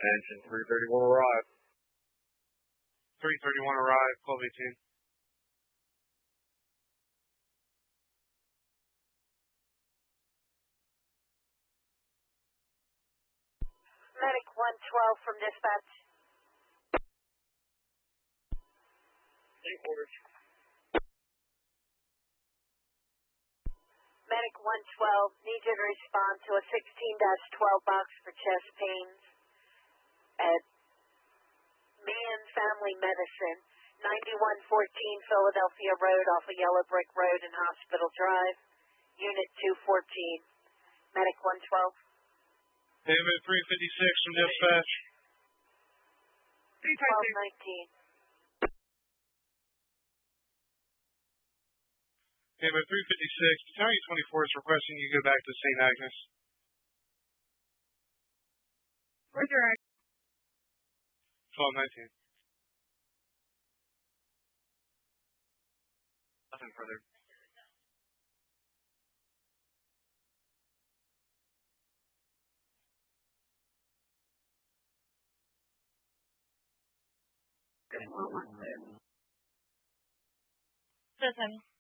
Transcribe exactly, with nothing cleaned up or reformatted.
Engine three thirty-one arrive. three thirty-one arrive, twelve eighteen. Medic one twelve from dispatch. Take orders. Medic one twelve, need you to respond to a sixteen dash twelve box for chest pains at Man Family Medicine, ninety-one fourteen Philadelphia Road off of Yellow Brick Road and Hospital Drive, Unit two fourteen. Medic one twelve. David three fifty-six from dispatch. twelve nineteen. David three fifty-six, Battalion twenty-four is requesting you go back to Saint Agnes. Roger. twelve nineteen. Nothing further. Listen.